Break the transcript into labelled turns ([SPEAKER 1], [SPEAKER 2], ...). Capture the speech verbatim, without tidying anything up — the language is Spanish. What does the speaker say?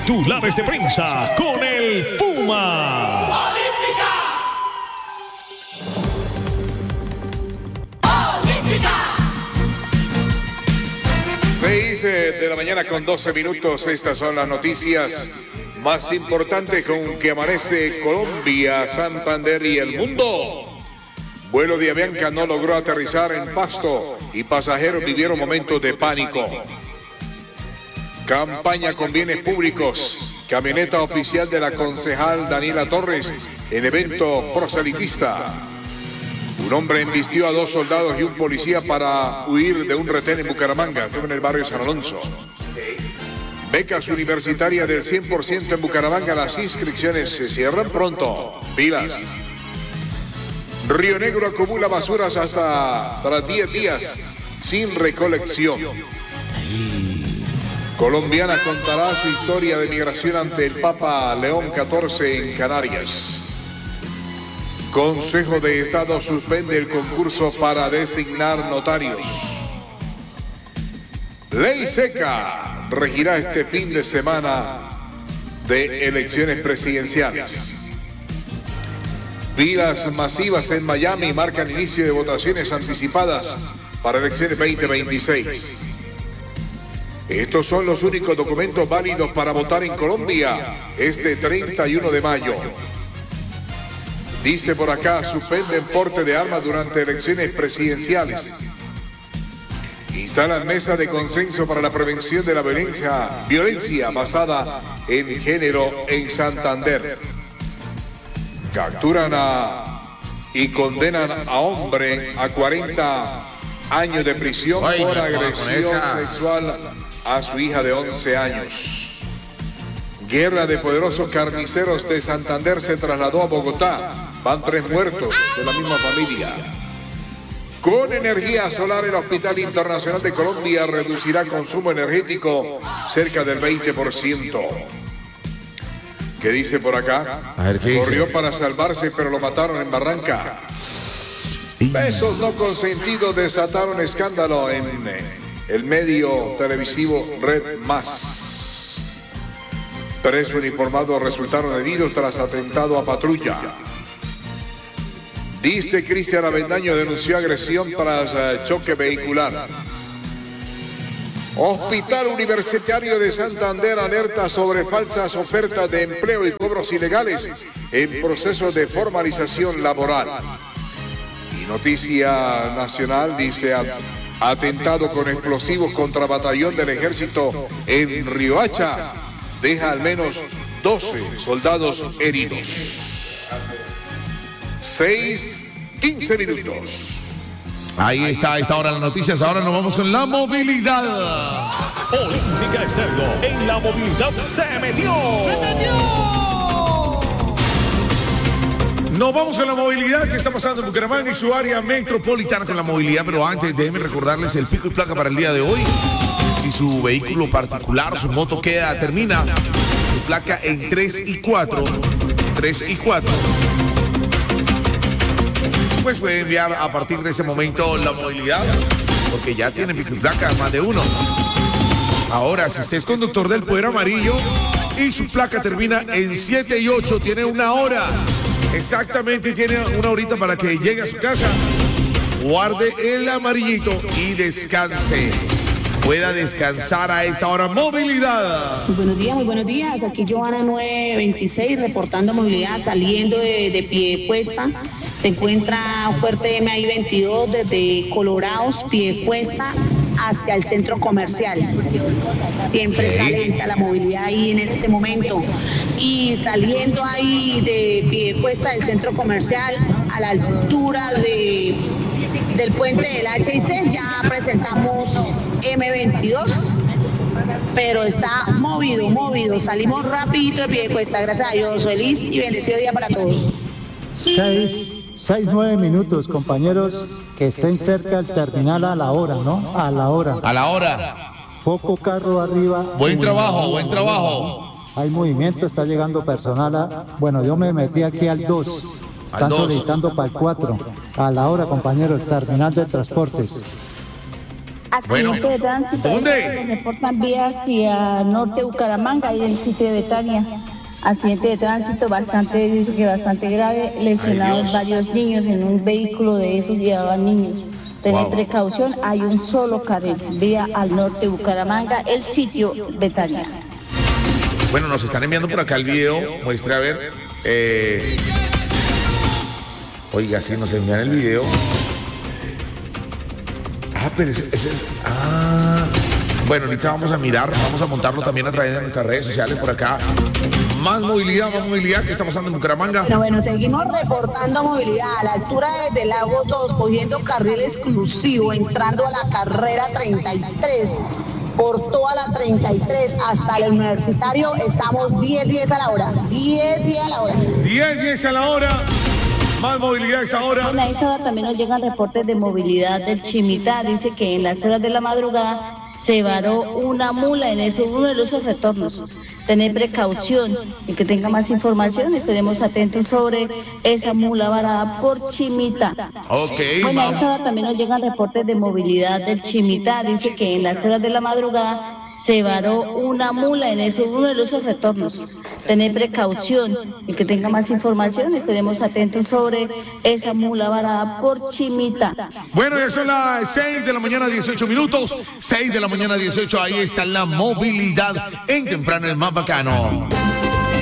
[SPEAKER 1] Titulares de prensa con el Puma.
[SPEAKER 2] ¡Olímpica! ¡Olímpica!
[SPEAKER 3] seis de la mañana con doce minutos. Estas son las noticias más importantes con que amanece Colombia, Santander y el mundo. Vuelo de Avianca no logró aterrizar en Pasto y pasajeros vivieron momentos de pánico. Campaña con bienes públicos. Camioneta oficial de la concejal Daniela Torres en evento proselitista. Un hombre embistió a dos soldados y un policía para huir de un retén en Bucaramanga, esto en el barrio San Alonso. Becas universitarias del cien por ciento en Bucaramanga, las inscripciones se cierran pronto. Pilas. Río Negro acumula basuras hasta tras diez días sin recolección. Colombiana contará su historia de migración ante el Papa León catorce en Canarias. Consejo de Estado suspende el concurso para designar notarios. Ley seca regirá este fin de semana de elecciones presidenciales. Pilas masivas en Miami marcan inicio de votaciones anticipadas para elecciones veinte veintiséis. Estos son los únicos documentos válidos para votar en Colombia este treinta y uno de mayo. Dice por acá, suspenden porte de armas durante elecciones presidenciales. Instalan mesa de consenso para la prevención de la violencia, violencia basada en género en Santander. Capturan a y condenan a hombre a cuarenta años de prisión Ay, por agresión sexual a su hija de once años. Guerra de poderosos carniceros de Santander se trasladó a Bogotá. Van tres muertos de la misma familia. Con energía solar, el Hospital Internacional de Colombia reducirá consumo energético cerca del veinte por ciento. ¿Qué dice por acá? A ver, ¿qué Corrió dice? Para salvarse, pero lo mataron en Barranca. Besos no consentidos desataron escándalo en el medio televisivo Red Más. Tres uniformados resultaron heridos tras atentado a patrulla. Dice Cristian Avendaño denunció agresión tras uh, choque vehicular. Hospital Universitario de Santander alerta sobre falsas ofertas de empleo y cobros ilegales en proceso de formalización laboral. Y Noticia Nacional dice atentado con explosivos contra batallón del ejército en Riohacha. Deja al menos doce soldados heridos. seis, quince minutos.
[SPEAKER 4] Ahí está, a esta hora las noticias. Ahora nos vamos con la movilidad.
[SPEAKER 1] Olímpica Estéreo en la movilidad se metió. ¡Se metió!
[SPEAKER 4] Nos vamos con la movilidad que está pasando en Bucaramanga y su área metropolitana con la movilidad. Pero antes, déjenme recordarles el pico y placa para el día de hoy. Si su vehículo particular, su moto queda, termina su placa en tres y cuatro. tres y cuatro. Pues puede enviar a partir de ese momento la movilidad, porque ya tiene pico y placa más de uno. Ahora, si usted es conductor del Poder Amarillo y su placa termina en siete y ocho, tiene una hora. Exactamente, tiene una horita para que llegue a su casa, guarde el amarillito y descanse. Pueda descansar a esta hora. Movilidad.
[SPEAKER 5] Muy buenos días, muy buenos días. Aquí Joana nueve veintiséis reportando movilidad saliendo de, de Piedecuesta. Se encuentra fuerte M I veintidós desde Colorados, Piedecuesta, hacia el centro comercial. Siempre está lenta la movilidad ahí en este momento. Y saliendo ahí de Piedecuesta del centro comercial a la altura de, del puente del H I C, ya presentamos M veintidós, pero está movido, movido. Salimos rapidito de Piedecuesta, gracias a Dios. Feliz y bendecido día para todos.
[SPEAKER 6] Seis. Seis, nueve minutos, compañeros, que estén cerca del terminal a la hora, ¿no? A la hora.
[SPEAKER 4] A la hora.
[SPEAKER 6] Poco carro arriba.
[SPEAKER 4] Buen trabajo, buen trabajo.
[SPEAKER 6] Hay movimiento, está llegando personal. A, bueno, yo me metí aquí al dos. Están solicitando para el cuatro. A la hora, compañeros, terminal de transportes.
[SPEAKER 5] Accidente
[SPEAKER 4] Bueno,
[SPEAKER 5] de tránsito.
[SPEAKER 4] ¿dónde?
[SPEAKER 5] Reportan vía hacia norte Bucaramanga, ahí en el sitio de Betania. Accidente de tránsito bastante, dice que bastante grave. Lesionados
[SPEAKER 4] Dios.
[SPEAKER 5] varios niños en un vehículo de esos, llevaban niños. Tener
[SPEAKER 4] Wow.
[SPEAKER 5] precaución, hay un solo carril. Vía al norte Bucaramanga, el sitio Betania.
[SPEAKER 4] Bueno, nos están enviando por acá el video. Muestre a ver. Eh, oiga, sí, nos envían el video. Ah, pero ese, ese es. Ah. Bueno, ahorita vamos a mirar, vamos a montarlo también a través de nuestras redes sociales por acá. Más movilidad, más movilidad que está pasando en Bucaramanga.
[SPEAKER 5] Bueno, bueno, seguimos reportando movilidad a la altura de Lago dos, cogiendo carril exclusivo, entrando a la carrera treinta y tres. Por toda la treinta y tres hasta el Universitario estamos diez diez a la hora. diez diez a la hora.
[SPEAKER 4] diez, diez a la hora. Más movilidad a esta hora.
[SPEAKER 5] Bueno, a esta hora también nos llegan reportes de movilidad del Chimitá. Dice que en las horas de la madrugada se varó una mula en ese, uno de los retornos. Tener precaución y que tenga más información. Estaremos atentos sobre esa mula varada por Chimitá.
[SPEAKER 4] Ok,
[SPEAKER 5] Bueno, a
[SPEAKER 4] vamos.
[SPEAKER 5] esta hora también nos llegan reportes de movilidad del Chimitá. Dice que en las horas de la madrugada se varó una mula en ese, uno de los retornos. Tener precaución y que tenga más información. Estaremos atentos sobre esa mula varada por Chimitá.
[SPEAKER 4] Bueno, ya son las seis de la mañana, dieciocho minutos. seis de la mañana, dieciocho. Ahí está la movilidad en temprano, el más bacano.